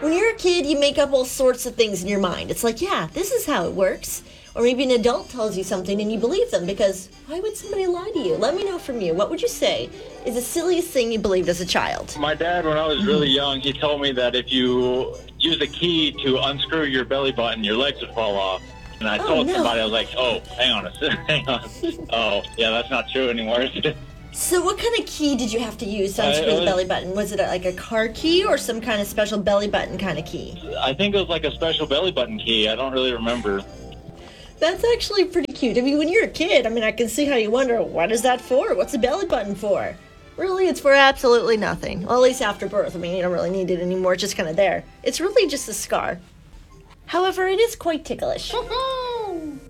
When you're a kid, you make up all sorts of things in your mind. It's like, yeah, this is how it works. Or maybe an adult tells you something and you believe them, because why would somebody lie to you? Let me know from you. What would you say is the silliest thing you believed as a child? My dad, when I was really young, he told me that if you use a key to unscrew your belly button, your legs would fall off. And I told somebody, I was like, oh, hang on a second, hang on. Oh, yeah, that's not true anymore. So what kind of key did you have to use to unscrew the belly button? Was it like a car key or some kind of special belly button kind of key? I think it was like a special belly button key. I don't really remember. That's actually pretty cute. I mean, when you're a kid, I can see how you wonder, what is that for? What's a belly button for? Really, it's for absolutely nothing. Well, at least after birth. You don't really need it anymore. It's just kind of there. It's really just a scar. However, it is quite ticklish.